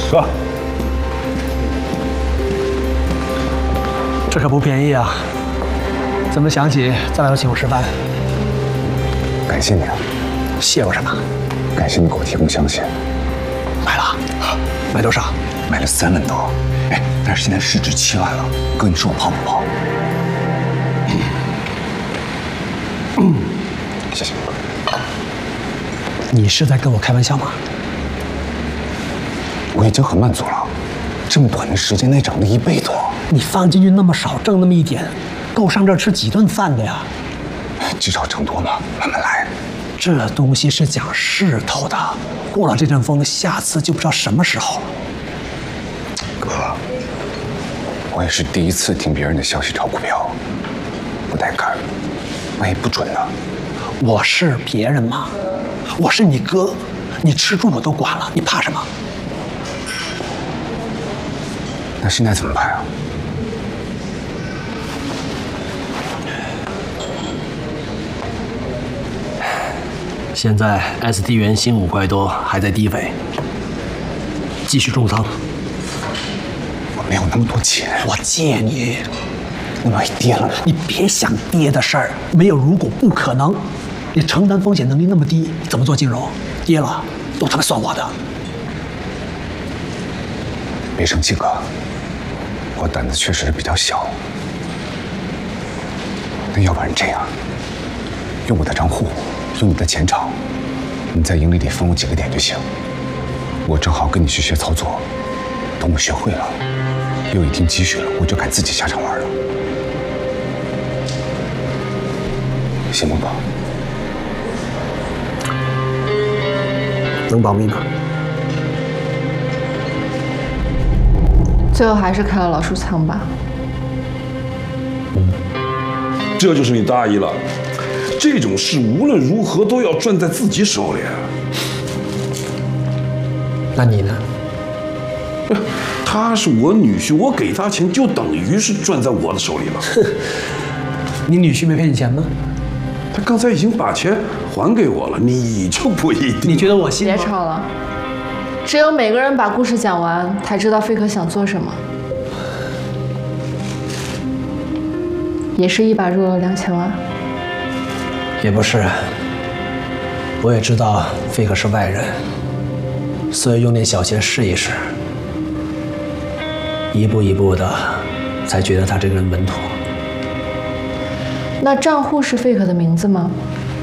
哥， 这可不便宜啊！怎么想起再来请我吃饭？ 感谢你啊！ 谢我什么？ 感谢你给我提供香榭。 买了，买多少？ 买了3万多。哎，但是现在市值7万了。哥，你说我泡不泡？谢谢。 你是在跟我开玩笑吗？ 我已经很满足了，这么短的时间内涨了1倍多。 你放进去那么少，挣那么一点，够上这儿吃几顿饭的呀？ 积少成多嘛，慢慢来。 这东西是讲势头的，过了这阵风，下次就不知道什么时候了。 哥，我也是第一次听别人的消息炒股票，不带杆，万一不准呢？ 我是别人吗？我是你哥，你吃住我都管了，你怕什么？ 那现在怎么办啊？ 现在 ST 元新5块多，还在低位，继续重仓。 我没有那么多钱， 我借你。 那万一跌了呢？ 你别想跌的事儿，没有如果，不可能。你承担风险能力那么低，你怎么做金融？跌了都他妈算我的。 别生气，哥，我胆子确实是比较小。那要不然这样，用我的账户，用你的前场，你在盈利里分我几个点就行。我正好跟你去学操作，等我学会了，有一定积蓄了，我就敢自己下场玩了。行吗，哥？ 能保密吗？ 最后还是开了老鼠仓吧。 这就是你大意了。这种事无论如何都要攥在自己手里。 那你呢？ 他是我女婿，我给他钱就等于是攥在我的手里了。 你女婿没赔你钱吗？ 他刚才已经把钱还给我了，你就不一定。 你觉得我信吗？ 别吵了，只有每个人把故事讲完，才知道费可想做什么。也是一把入了2000万。 也不是，我也知道费可是外人，所以用点小钱试一试，一步一步的，才觉得他这个人稳妥。 那账户是费可的名字吗？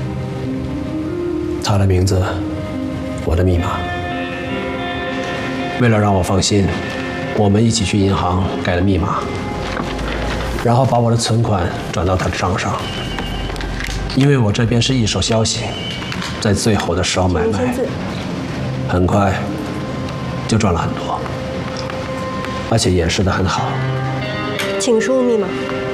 他的名字，我的密码。为了让我放心，我们一起去银行改了密码，然后把我的存款转到他的账上。因为我这边是一手消息，在最后的时候买卖，很快就赚了很多，而且掩饰得很好。 请输入密码。